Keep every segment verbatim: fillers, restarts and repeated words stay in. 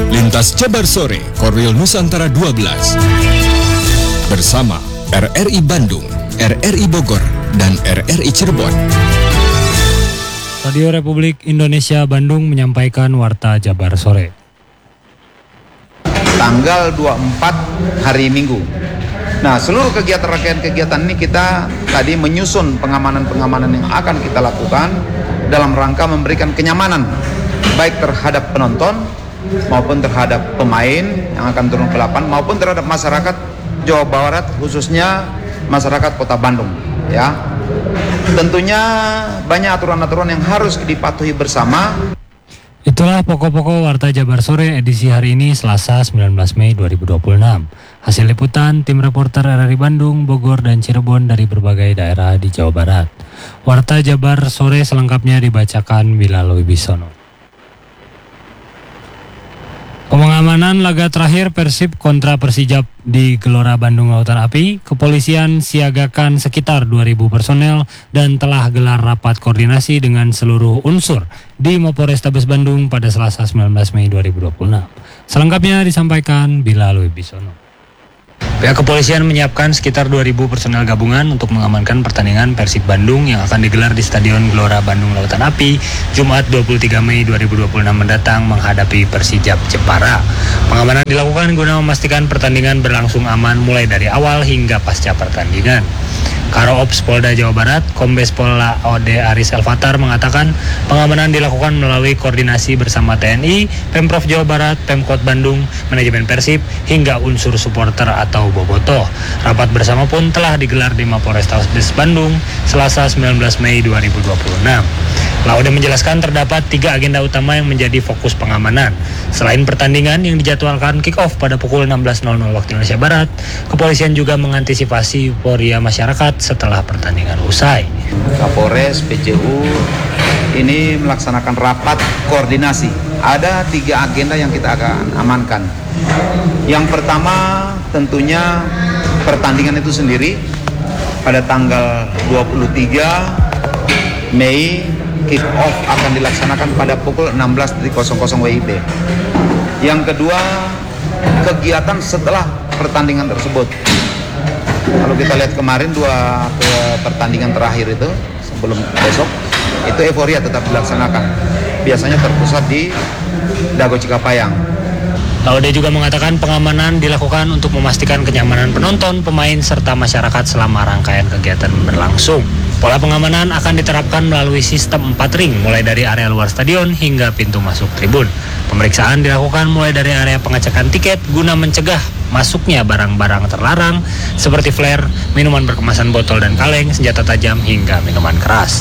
Lintas Jabar Sore, Korwil Nusantara dua belas. Bersama R R I Bandung, R R I Bogor, dan R R I Cirebon. Radio Republik Indonesia Bandung menyampaikan Warta Jabar Sore. Tanggal dua puluh empat hari Minggu. Nah, seluruh kegiatan-kegiatan ini kita tadi menyusun pengamanan-pengamanan yang akan kita lakukan dalam rangka memberikan kenyamanan baik terhadap penonton maupun terhadap pemain yang akan turun ke lapangan maupun terhadap masyarakat Jawa Barat, khususnya masyarakat Kota Bandung, ya. Tentunya banyak aturan-aturan yang harus dipatuhi bersama. Itulah pokok-pokok Warta Jabar Sore edisi hari ini Selasa sembilan belas Mei dua ribu dua puluh enam. Hasil liputan tim reporter R R I Bandung, Bogor, dan Cirebon dari berbagai daerah di Jawa Barat. Warta Jabar Sore selengkapnya dibacakan Bilal Wibisono. Pengamanan laga terakhir Persib kontra Persijap di Gelora Bandung Lautan Api, kepolisian siagakan sekitar dua ribu personel dan telah gelar rapat koordinasi dengan seluruh unsur di Mapolrestabes Bandung pada Selasa sembilan belas Mei dua ribu dua puluh enam. Selengkapnya disampaikan Bilal Wibisono. Pihak kepolisian menyiapkan sekitar dua ribu personel gabungan untuk mengamankan pertandingan Persib Bandung yang akan digelar di Stadion Gelora Bandung Lautan Api Jumat dua puluh tiga Mei dua ribu dua puluh enam mendatang menghadapi Persijap Jepara. Pengamanan dilakukan guna memastikan pertandingan berlangsung aman mulai dari awal hingga pasca pertandingan. Karo Ops Polda Jawa Barat, Kombes Pol Ode Aris Elfatar mengatakan pengamanan dilakukan melalui koordinasi bersama T N I, Pemprov Jawa Barat, Pemkot Bandung, manajemen Persib, hingga unsur supporter atau bobotoh. Rapat bersama pun telah digelar di Mapolrestabes Bandung, Selasa sembilan belas Mei dua ribu dua puluh enam. Laude menjelaskan terdapat tiga agenda utama yang menjadi fokus pengamanan. Selain pertandingan yang dijadwalkan kick-off pada pukul enam belas waktu Indonesia Barat, kepolisian juga mengantisipasi euforia masyarakat setelah pertandingan usai. Kapolres, P J U ini melaksanakan rapat koordinasi. Ada tiga agenda yang kita akan amankan. Yang pertama tentunya pertandingan itu sendiri pada tanggal dua puluh tiga Mei kick off akan dilaksanakan pada pukul enam belas W I B. Yang kedua, kegiatan setelah pertandingan tersebut. Kalau kita lihat kemarin dua pertandingan terakhir itu sebelum besok, itu euforia tetap dilaksanakan. Biasanya terpusat di Dago Cikapayang. Laude juga mengatakan pengamanan dilakukan untuk memastikan kenyamanan penonton, pemain, serta masyarakat selama rangkaian kegiatan berlangsung. Pola pengamanan akan diterapkan melalui sistem empat ring, mulai dari area luar stadion hingga pintu masuk tribun. Pemeriksaan dilakukan mulai dari area pengecekan tiket guna mencegah masuknya barang-barang terlarang seperti flare, minuman berkemasan botol dan kaleng, senjata tajam, hingga minuman keras.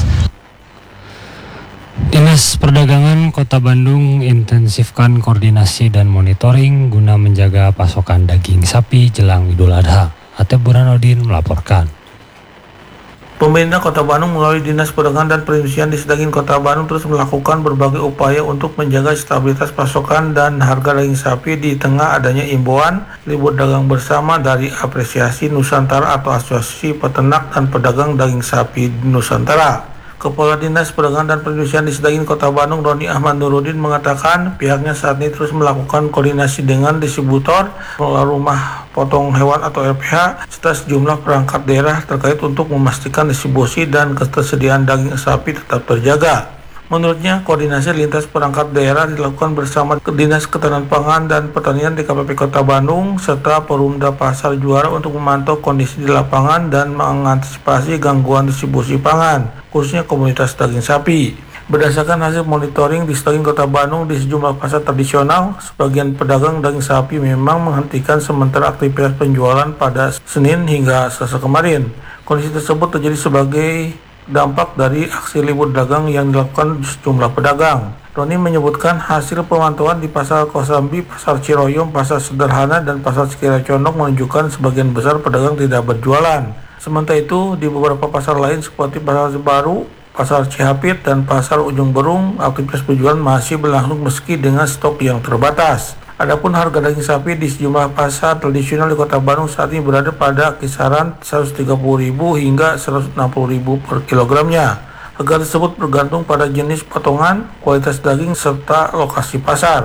Dinas Perdagangan Kota Bandung intensifkan koordinasi dan monitoring guna menjaga pasokan daging sapi jelang Idul Adha. Atep Burhanuddin melaporkan. Pemerintah Kota Bandung melalui Dinas Perdagangan dan Perindustrian di Daging Kota Bandung terus melakukan berbagai upaya untuk menjaga stabilitas pasokan dan harga daging sapi di tengah adanya imbauan libur dagang bersama dari Apresiasi Nusantara atau Asosiasi Peternak dan Pedagang Daging Sapi Nusantara. Kepala Dinas Perdagangan dan Perindustrian di Daging Kota Bandung, Doni Ahmad Nurudin, mengatakan pihaknya saat ini terus melakukan koordinasi dengan distributor, pengelola rumah potong hewan atau R P H, serta sejumlah perangkat daerah terkait untuk memastikan distribusi dan ketersediaan daging sapi tetap terjaga. Menurutnya, koordinasi lintas perangkat daerah dilakukan bersama Dinas Ketahanan Pangan dan Pertanian D K P P Kota Bandung serta Perumda Pasar Juara untuk memantau kondisi di lapangan dan mengantisipasi gangguan distribusi pangan, khususnya komunitas daging sapi. Berdasarkan hasil monitoring di Daging Kota Bandung di sejumlah pasar tradisional, sebagian pedagang daging sapi memang menghentikan sementara aktivitas penjualan pada Senin hingga Selasa kemarin. Kondisi tersebut terjadi sebagai dampak dari aksi libur dagang yang dilakukan sejumlah pedagang. Roni menyebutkan hasil pemantauan di Pasar Kosambi, Pasar Ciroyom, Pasar Sederhana, dan Pasar Sekira Condong menunjukkan sebagian besar pedagang tidak berjualan. Sementara itu, di beberapa pasar lain seperti Pasar Baru, Pasar Cihapit, dan Pasar Ujung Berung, aktivitas penjualan masih berlangsung meski dengan stok yang terbatas. Adapun harga daging sapi di sejumlah pasar tradisional di Kota Bandung saat ini berada pada kisaran seratus tiga puluh ribu hingga seratus enam puluh ribu per kilogramnya. Harga tersebut bergantung pada jenis potongan, kualitas daging, serta lokasi pasar.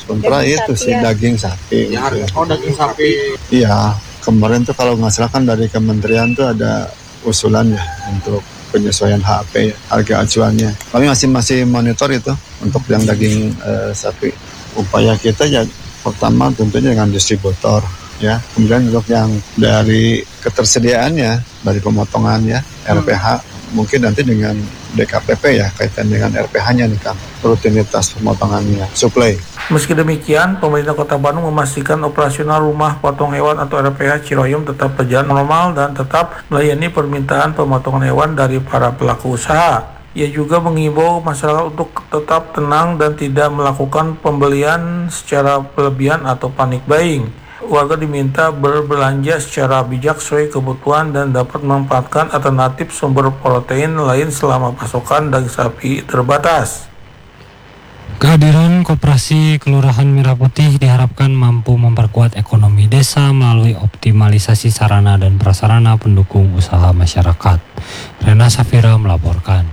Sementara Daging itu sapi sih ya? daging sapi. Ya, gitu. oh daging sapi. Iya, kemarin tuh kalau nggak salah kan dari kementerian tuh ada usulan ya untuk penyesuaian H P, harga acuannya. Kami masih masih monitor itu untuk yang daging eh, sapi. Upaya kita ya pertama tentunya dengan distributor ya. Kemudian untuk yang dari ketersediaannya, dari pemotongannya, R P H, mungkin nanti dengan D K P P ya, kaitan dengan R P H-nya nih Kang, rutinitas pemotongannya, suplai. Meski demikian, pemerintah Kota Bandung memastikan operasional rumah potong hewan atau R P H Ciroyom tetap berjalan normal dan tetap melayani permintaan pemotongan hewan dari para pelaku usaha. Ia juga mengimbau masyarakat untuk tetap tenang dan tidak melakukan pembelian secara berlebihan atau panic buying. Warga diminta berbelanja secara bijak sesuai kebutuhan dan dapat memanfaatkan alternatif sumber protein lain selama pasokan daging sapi terbatas. Kehadiran Koperasi Kelurahan Merah Putih diharapkan mampu memperkuat ekonomi desa melalui optimalisasi sarana dan prasarana pendukung usaha masyarakat. Rena Safira melaporkan.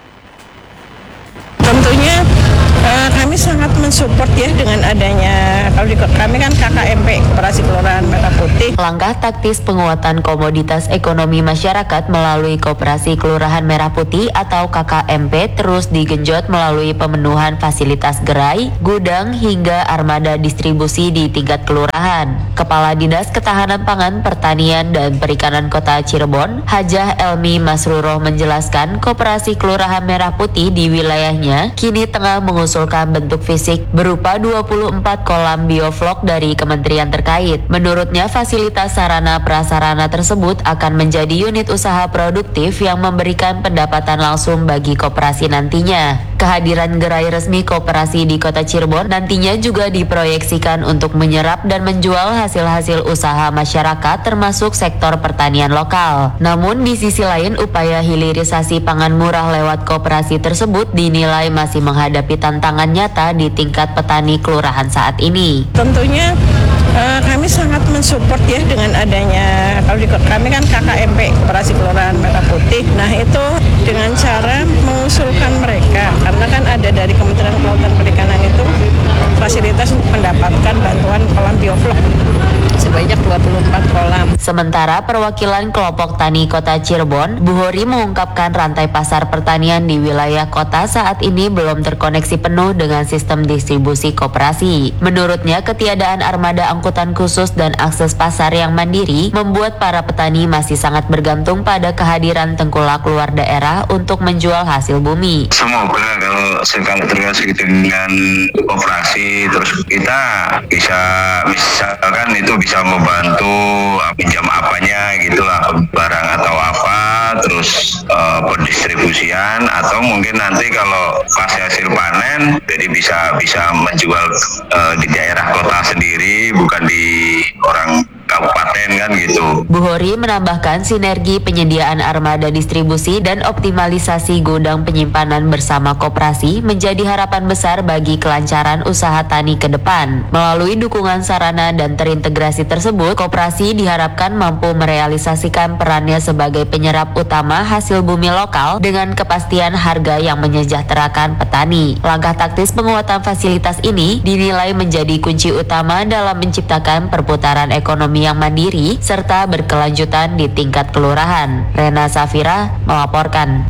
Tentunya eh, kami sangat mensupport ya dengan adanya, kalau di kami kan K K M P, Koperasi Kelurahan Merah Putih. Langkah taktis penguatan komoditas ekonomi masyarakat melalui Koperasi Kelurahan Merah Putih atau K K M P terus digenjot melalui pemenuhan fasilitas gerai, gudang hingga armada distribusi di tingkat kelurahan. Kepala Dinas Ketahanan Pangan, Pertanian dan Perikanan Kota Cirebon, Hajah Elmi Masruroh menjelaskan Koperasi Kelurahan Merah Putih di wilayahnya kini tengah mengusulkan bentuk fisik berupa dua puluh empat kolam bioflok dari kementerian terkait. Menurutnya, fasilitas sarana prasarana tersebut akan menjadi unit usaha produktif yang memberikan pendapatan langsung bagi koperasi nantinya. Kehadiran gerai resmi koperasi di Kota Cirebon nantinya juga diproyeksikan untuk menyerap dan menjual hasil-hasil usaha masyarakat termasuk sektor pertanian lokal. Namun di sisi lain, upaya hilirisasi pangan murah lewat koperasi tersebut dinilai masih menghadapi tantangan nyata di tingkat petani kelurahan saat ini. Tentunya eh, kami sangat mensupport ya dengan adanya, kalau di kami kan K K M P, Koperasi Kelurahan Merah Putih. Nah itu dengan cara mengusulkan mereka, karena kan ada dari Kementerian Kelautan Perikanan itu fasilitas untuk mendapatkan bantuan kolam bioflok sebanyak dua puluh empat kolam. Sementara perwakilan kelompok tani Kota Cirebon, Bu Hori mengungkapkan rantai pasar pertanian di wilayah kota saat ini belum terkoneksi penuh dengan sistem distribusi koperasi. Menurutnya, ketiadaan armada angkutan khusus dan akses pasar yang mandiri membuat para petani masih sangat bergantung pada kehadiran tengkulak luar daerah untuk menjual hasil bumi. Semoga kalau sekali terkoneksi dengan koperasi terus kita bisa misalkan itu bisa membantu pinjam apanya gitulah, barang atau apa, terus uh, pendistribusian, atau mungkin nanti kalau pas hasil panen jadi bisa bisa menjual uh, di daerah kota sendiri, bukan di orang kabupaten kan gitu. Bu Hori menambahkan sinergi penyediaan armada distribusi dan optimalisasi gudang penyimpanan bersama koperasi menjadi harapan besar bagi kelancaran usaha tani ke depan. Melalui dukungan sarana dan terintegrasi tersebut, koperasi diharapkan mampu merealisasikan perannya sebagai penyerap utama hasil bumi lokal dengan kepastian harga yang menyejahterakan petani. Langkah taktis penguatan fasilitas ini dinilai menjadi kunci utama dalam menciptakan perputaran ekonomi yang mandiri serta berkelanjutan di tingkat kelurahan. Rena Safira melaporkan.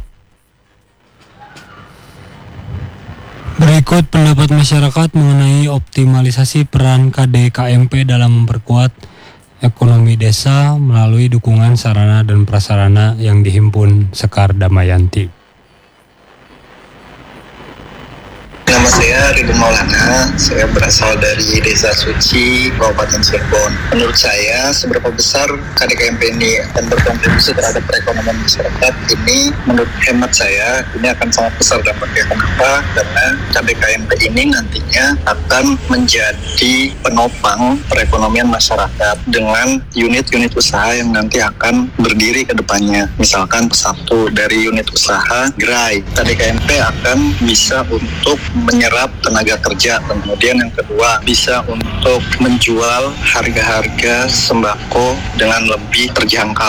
Berikut pendapat masyarakat mengenai optimalisasi peran K D K M P dalam memperkuat ekonomi desa melalui dukungan sarana dan prasarana yang dihimpun Sekar Damayanti. Nama saya Ridwan Maulana, saya berasal dari Desa Suci, Kabupaten Cirebon. Menurut saya, seberapa besar K D K M P ini akan berkontribusi terhadap perekonomian masyarakat ini, menurut hemat saya, ini akan sangat besar dampaknya. Kenapa? Karena K D K M P ini nantinya akan menjadi penopang perekonomian masyarakat dengan unit-unit usaha yang nanti akan berdiri ke depannya. Misalkan satu dari unit usaha gerai, K D K M P akan bisa untuk menyerap tenaga kerja. Kemudian yang kedua, bisa untuk menjual harga-harga sembako dengan lebih terjangkau.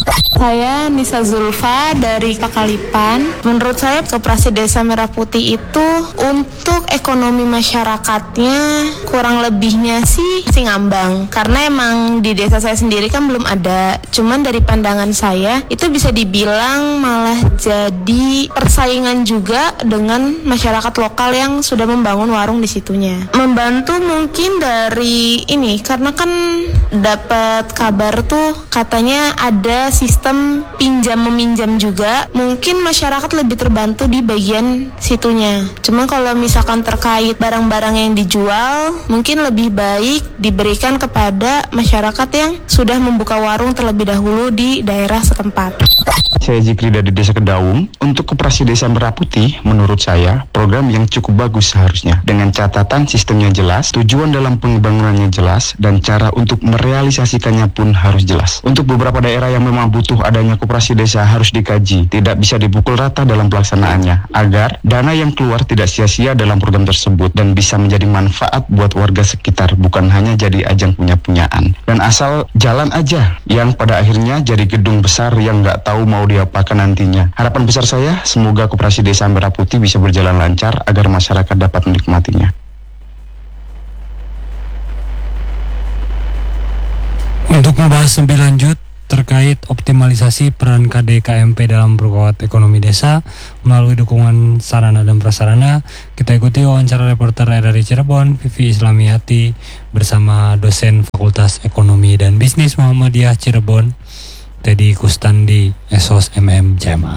Saya Nisa Zulfa dari Pakalipan. Menurut saya Koperasi Desa Merah Putih itu untuk ekonomi masyarakatnya kurang lebihnya sih masih ngambang. Karena emang di desa saya sendiri kan belum ada. Cuman dari pandangan saya itu bisa dibilang malah jadi persaingan juga dengan masyarakat lokal yang sudah membangun warung di situnya. Membantu mungkin dari ini karena kan dapat kabar tuh katanya ada sistem pinjam meminjam juga. Mungkin masyarakat lebih terbantu di bagian situnya. Cuma kalau misalkan terkait barang-barang yang dijual, mungkin lebih baik diberikan kepada masyarakat yang sudah membuka warung terlebih dahulu di daerah setempat. Saya Zikri dari Desa Kedaung. Untuk Koperasi Desa Merah Putih, menurut saya program yang cukup bagus seharusnya. Dengan catatan sistemnya jelas, tujuan dalam pengembangannya jelas, dan cara untuk merealisasikannya pun harus jelas. Untuk beberapa daerah yang memang butuh adanya koperasi desa harus dikaji, tidak bisa dipukul rata dalam pelaksanaannya, agar dana yang keluar tidak sia-sia dalam program tersebut dan bisa menjadi manfaat buat warga sekitar, bukan hanya jadi ajang punya-punyaan. Dan asal jalan aja, yang pada akhirnya jadi gedung besar yang nggak tahu mau diapakan nantinya. Harapan besar saya, semoga Koperasi Desa Merah Putih bisa berjalan lancar agar masyarakat dapat menikmatinya. Untuk membahas lebih lanjut terkait optimalisasi peran K D K M P dalam memperkuat ekonomi desa melalui dukungan sarana dan prasarana, kita ikuti wawancara reporter R R I Cirebon, Vivi Islamiyati, bersama dosen Fakultas Ekonomi dan Bisnis Muhammadiyah Cirebon, Teddy Kustandi, S O S M M C M A.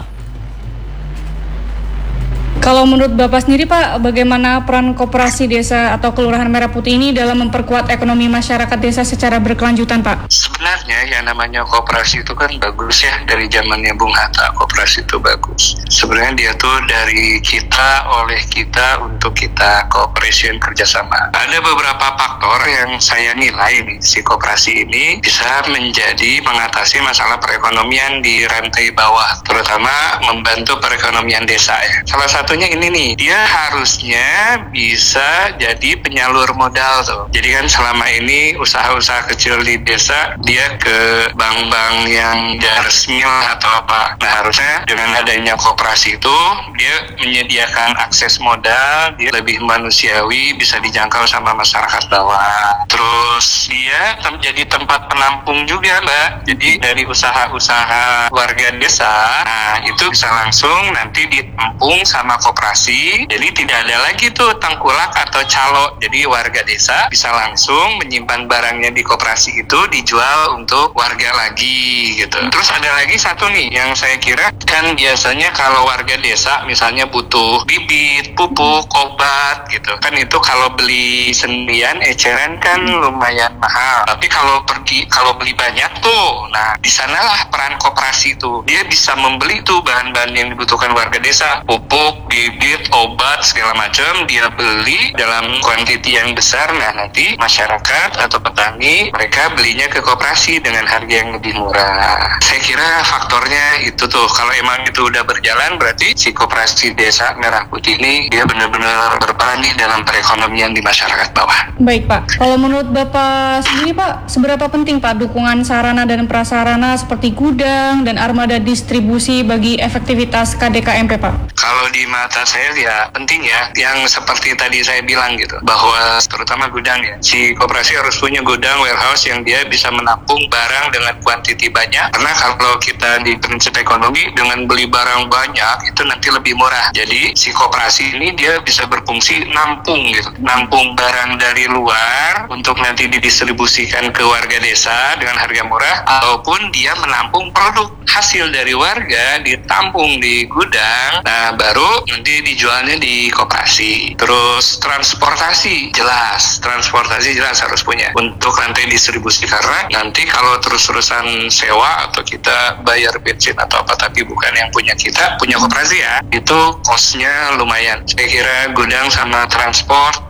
Kalau menurut Bapak sendiri Pak, bagaimana peran koperasi desa atau Kelurahan Merah Putih ini dalam memperkuat ekonomi masyarakat desa secara berkelanjutan Pak? Sebenarnya yang namanya koperasi itu kan bagus ya, dari zamannya Bung Hatta koperasi itu bagus. Sebenarnya dia tuh dari kita, oleh kita, untuk kita, cooperation, kerjasama. Ada beberapa faktor yang saya nilai nih, si koperasi ini bisa menjadi mengatasi masalah perekonomian di rantai bawah, terutama membantu perekonomian desa ya. Salah satu Satunya ini nih, dia harusnya bisa jadi penyalur modal tuh. Jadi kan selama ini usaha-usaha kecil di desa, dia ke bank-bank yang tidak resmi atau apa. Nah harusnya dengan adanya koperasi itu, dia menyediakan akses modal, dia lebih manusiawi, bisa dijangkau sama masyarakat bawah. Terus dia menjadi tempat penampung juga Mbak. Jadi dari usaha-usaha warga desa, nah itu bisa langsung nanti ditampung sama koperasi, jadi tidak ada lagi tuh tengkulak atau calo. Jadi warga desa bisa langsung menyimpan barangnya di koperasi itu, dijual untuk warga lagi gitu. Terus ada lagi satu nih yang saya kira kan biasanya kalau warga desa misalnya butuh bibit, pupuk, obat gitu kan, itu kalau beli sendirian eceran kan lumayan mahal. Tapi kalau pergi kalau beli banyak tuh, nah di sanalah peran koperasi tuh, dia bisa membeli tuh bahan-bahan yang dibutuhkan warga desa, pupuk, bibit, obat, segala macam, dia beli dalam kuantiti yang besar. Nah nanti masyarakat atau petani mereka belinya ke koperasi dengan harga yang lebih murah. Saya kira faktornya itu tuh, kalau emang itu udah berjalan berarti si Koperasi Desa Merah Putih ini dia benar-benar berperan nih dalam perekonomian di masyarakat bawah. Baik Pak, kalau menurut Bapak sendiri Pak, seberapa penting Pak dukungan sarana dan prasarana seperti gudang dan armada distribusi bagi efektivitas K D K M P Pak? Kalau di mata saya ya penting ya, yang seperti tadi saya bilang gitu, bahwa terutama gudang ya, si koperasi harus punya gudang, warehouse yang dia bisa menampung barang dengan kuantiti banyak. Karena kalau kita di prinsip ekonomi, dengan beli barang banyak itu nanti lebih murah. Jadi si koperasi ini dia bisa berfungsi nampung gitu, nampung barang dari luar untuk nanti didistribusikan ke warga desa dengan harga murah, ataupun dia menampung produk hasil dari warga ditampung di gudang, nah baru nanti dijualnya di koperasi. Terus transportasi jelas, transportasi jelas harus punya untuk rantai distribusi, karena nanti kalau terus-terusan sewa atau kita bayar bensin atau apa tapi bukan yang punya kita, punya koperasi ya, itu cost-nya lumayan. Saya kira gudang sama transport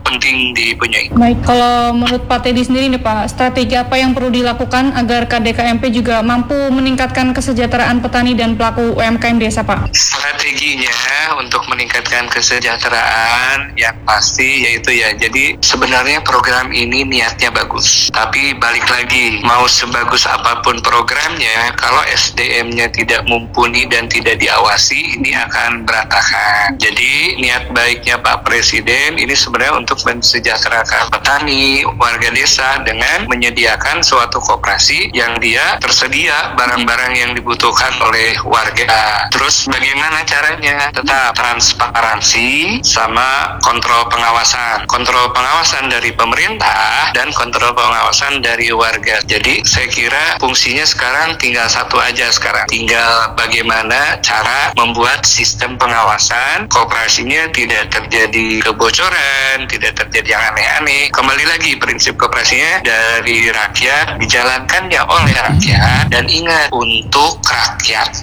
penting dipunyai. Baik, kalau menurut Pak Teddy sendiri nih Pak, strategi apa yang perlu dilakukan agar K D K M P juga mampu meningkatkan kesejahteraan petani dan pelaku U M K M desa Pak? Strateginya untuk meningkatkan kesejahteraan yang pasti yaitu ya, jadi sebenarnya program ini niatnya bagus, tapi balik lagi, mau sebagus apapun programnya, kalau S D M-nya tidak mumpuni dan tidak diawasi, ini akan berantakan. Jadi niat baiknya Pak Presiden ini sebenarnya untuk mensejahterakan petani, warga desa dengan menyediakan suatu koperasi yang dia tersedia barang-barang yang dibutuhkan oleh warga. Terus bagaimana caranya? Tetap transparansi sama kontrol pengawasan. Kontrol pengawasan dari pemerintah dan kontrol pengawasan dari warga. Jadi saya kira fungsinya sekarang tinggal satu aja sekarang. Tinggal bagaimana cara membuat sistem pengawasan koperasinya tidak terjadi kebocoran, tidak terjadi yang aneh-aneh. Kembali lagi prinsip koperasinya dari rakyat, dijalankannya oleh rakyat, dan ingat untuk rakyat.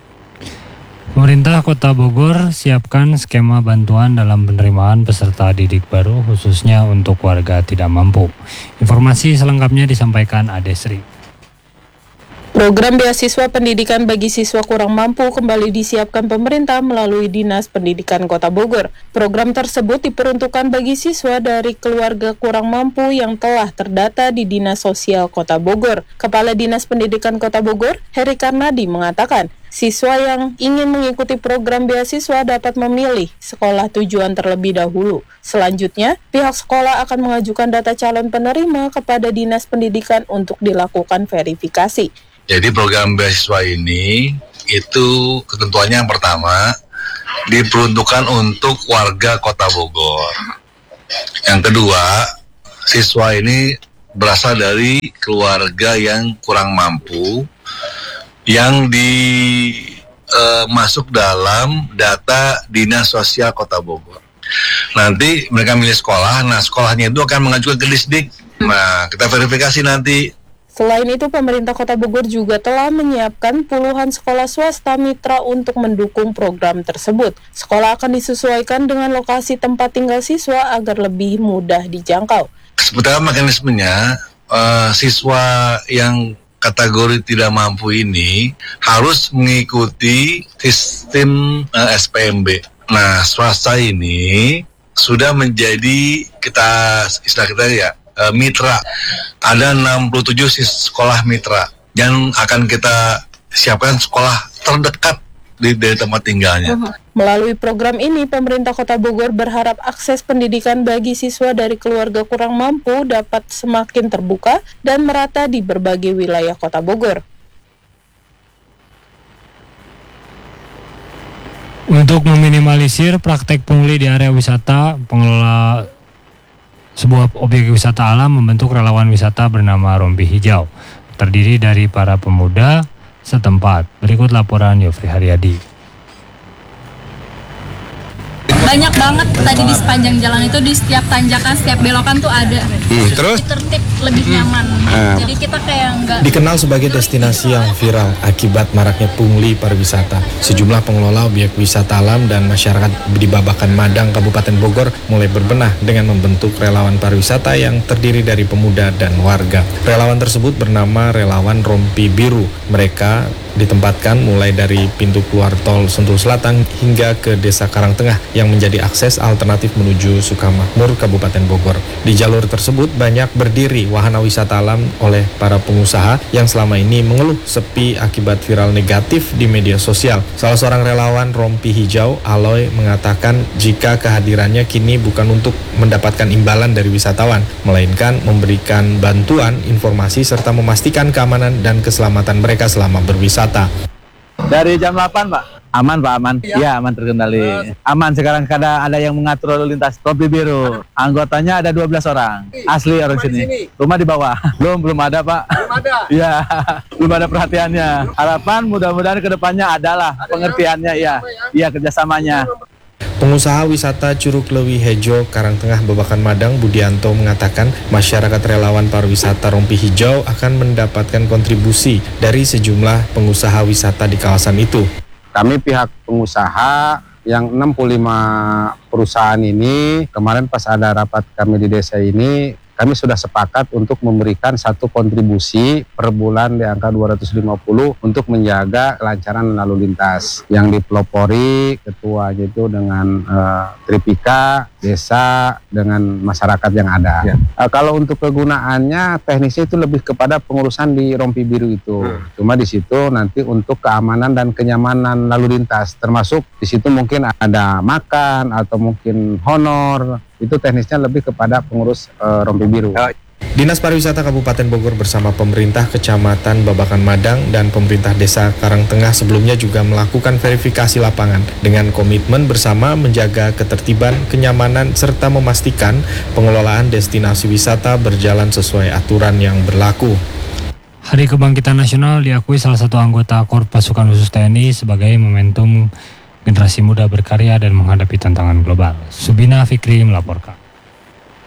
Pemerintah Kota Bogor siapkan skema bantuan dalam penerimaan peserta didik baru khususnya untuk warga tidak mampu. Informasi selengkapnya disampaikan Adesri. Program beasiswa pendidikan bagi siswa kurang mampu kembali disiapkan pemerintah melalui Dinas Pendidikan Kota Bogor. Program tersebut diperuntukkan bagi siswa dari keluarga kurang mampu yang telah terdata di Dinas Sosial Kota Bogor. Kepala Dinas Pendidikan Kota Bogor, Heri Karnadi, mengatakan, siswa yang ingin mengikuti program beasiswa dapat memilih sekolah tujuan terlebih dahulu. Selanjutnya, pihak sekolah akan mengajukan data calon penerima kepada Dinas Pendidikan untuk dilakukan verifikasi. Jadi program beasiswa ini itu ketentuannya yang pertama diperuntukkan untuk warga Kota Bogor. Yang kedua, siswa ini berasal dari keluarga yang kurang mampu yang di uh, masuk dalam data Dinas Sosial Kota Bogor. Nanti mereka milih sekolah, nah sekolahnya itu akan mengajukan ke Disdik. Nah, kita verifikasi nanti. Selain itu, pemerintah Kota Bogor juga telah menyiapkan puluhan sekolah swasta mitra untuk mendukung program tersebut. Sekolah akan disesuaikan dengan lokasi tempat tinggal siswa agar lebih mudah dijangkau. Sebenarnya mekanismenya, uh, siswa yang kategori tidak mampu ini harus mengikuti sistem uh, S P M B. Nah, swasta ini sudah menjadi kita istilah kita ya uh, mitra. Ada enam puluh tujuh sekolah mitra yang akan kita siapkan sekolah terdekat di, dari tempat tinggalnya. Melalui program ini, pemerintah Kota Bogor berharap akses pendidikan bagi siswa dari keluarga kurang mampu dapat semakin terbuka dan merata di berbagai wilayah Kota Bogor. Untuk meminimalisir praktek pungli di area wisata, pengelola sebuah objek wisata alam membentuk relawan wisata bernama Rompi Hijau, terdiri dari para pemuda setempat. Berikut laporan Yofri Haryadi. Banyak banget tadi di sepanjang jalan itu, di setiap tanjakan, setiap belokan tuh ada. Hmm, terus? Lebih tertib, lebih nyaman. Hmm. Jadi kita kayak enggak. Dikenal sebagai destinasi yang viral akibat maraknya pungli pariwisata. Sejumlah pengelola objek wisata alam dan masyarakat di Babakan Madang, Kabupaten Bogor mulai berbenah dengan membentuk relawan pariwisata yang terdiri dari pemuda dan warga. Relawan tersebut bernama Relawan Rompi Biru. Mereka ditempatkan mulai dari pintu keluar tol Sentul Selatan hingga ke Desa Karangtengah yang menjadi akses alternatif menuju Sukamakmur, Kabupaten Bogor. Di jalur tersebut banyak berdiri wahana wisata alam oleh para pengusaha yang selama ini mengeluh sepi akibat viral negatif di media sosial. Salah seorang relawan Rompi Hijau, Aloy, mengatakan jika kehadirannya kini bukan untuk mendapatkan imbalan dari wisatawan, melainkan memberikan bantuan, informasi, serta memastikan keamanan dan keselamatan mereka selama berwisata. Dari jam delapan, Pak. Aman, Pak, aman. Iya, ya, aman terkendali. Aman, sekarang kada ada yang mengatur lalu lintas. Rompi Biru. Anggotanya ada dua belas orang. Asli orang sini. Rumah di bawah. Belum, belum ada, Pak. Belum ada? Iya, belum ada perhatiannya. Harapan mudah-mudahan ke depannya adalah pengertiannya, ya. Iya, kerjasamanya. Pengusaha wisata Curug Lewi Hejo, Karangtengah, Babakan Madang, Budianto mengatakan masyarakat relawan pariwisata Rompi Hijau akan mendapatkan kontribusi dari sejumlah pengusaha wisata di kawasan itu. Kami pihak pengusaha yang enam puluh lima perusahaan ini kemarin pas ada rapat kami di desa ini, kami sudah sepakat untuk memberikan satu kontribusi per bulan di angka dua ratus lima puluh untuk menjaga kelancaran lalu lintas yang dipelopori ketuanya itu dengan uh, Tripika, desa, dengan masyarakat yang ada. Ya. Uh, kalau untuk kegunaannya teknisnya itu lebih kepada pengurusan di rompi biru itu. Hmm. Cuma di situ nanti untuk keamanan dan kenyamanan lalu lintas, termasuk di situ mungkin ada makan atau mungkin honor. Itu teknisnya lebih kepada pengurus uh, rompi biru. Dinas Pariwisata Kabupaten Bogor bersama pemerintah Kecamatan Babakan Madang dan pemerintah Desa Karangtengah sebelumnya juga melakukan verifikasi lapangan dengan komitmen bersama menjaga ketertiban, kenyamanan, serta memastikan pengelolaan destinasi wisata berjalan sesuai aturan yang berlaku. Hari Kebangkitan Nasional diakui salah satu anggota Korps Pasukan Khusus T N I sebagai momentum generasi muda berkarya dan menghadapi tantangan global. Subina Fikri melaporkan.